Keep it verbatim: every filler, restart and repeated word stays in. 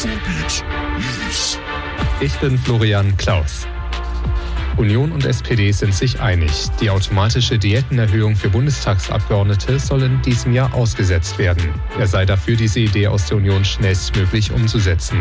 Ruhrgebiet News. Ich bin Florian Klaus. Union und S P D sind sich einig. Die automatische Diätenerhöhung für Bundestagsabgeordnete soll in diesem Jahr ausgesetzt werden. Er sei dafür, diese Idee aus der Union schnellstmöglich umzusetzen.